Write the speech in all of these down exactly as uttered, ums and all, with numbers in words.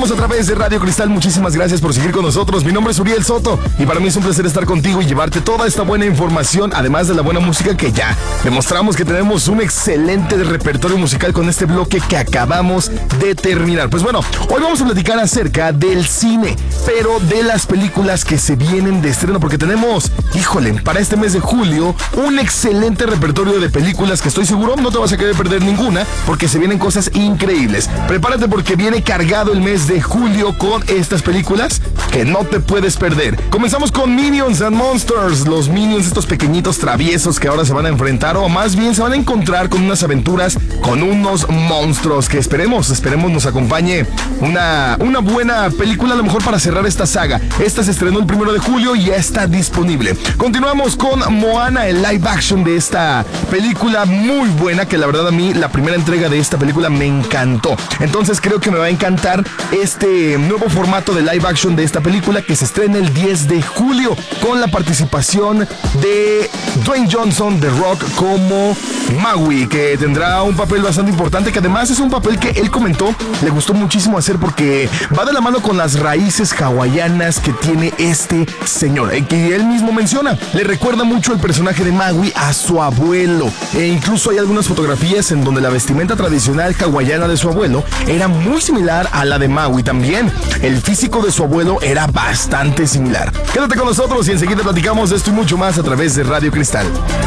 Continuamos a través de Radio Cristal. Muchísimas gracias por seguir con nosotros. Mi nombre es Uriel Soto y para mí es un placer estar contigo y llevarte toda esta buena información, además de la buena música que ya demostramos que tenemos un excelente repertorio musical con este bloque que acabamos de terminar. Pues bueno, hoy vamos a platicar acerca del cine, pero de las películas que se vienen de estreno, porque tenemos, híjole, para este mes de julio, un excelente repertorio de películas que estoy seguro no te vas a querer perder ninguna, porque se vienen cosas increíbles. Prepárate porque viene cargado el mes de julio con estas películas que no te puedes perder. Comenzamos con Minions and Monsters, los Minions, estos pequeñitos traviesos que ahora se van a enfrentar, o más bien se van a encontrar con unas aventuras con unos monstruos que esperemos, esperemos nos acompañe una, una buena película, a lo mejor para cerrar esta saga. Esta se estrenó el primero de julio y ya está disponible. Continuamos con Moana, el live action de esta película muy buena, que la verdad a mí la primera entrega de esta película me encantó. Entonces creo que me va a encantar este nuevo formato de live action de esta película que se estrena el diez de julio con la participación de Dwayne Johnson, The Rock, como Maui, que tendrá un papel bastante importante, que además es un papel que él comentó le gustó muchísimo hacer porque va de la mano con las raíces hawaianas que tiene este señor, eh, que él mismo menciona. Le recuerda mucho el personaje de Maui a su abuelo, e incluso hay algunas fotografías en donde la vestimenta tradicional hawaiana de su abuelo era muy similar a la de Maui también. El físico de su abuelo era bastante similar. Quédate con nosotros y enseguida platicamos de esto y mucho más a través de Radio Cristal.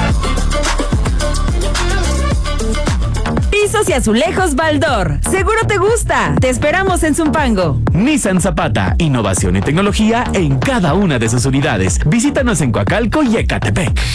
Pisos y azulejos Baldor. Seguro te gusta. Te esperamos en Zumpango. Nissan Zapata. Innovación y tecnología en cada una de sus unidades. Visítanos en Coacalco y Ecatepec.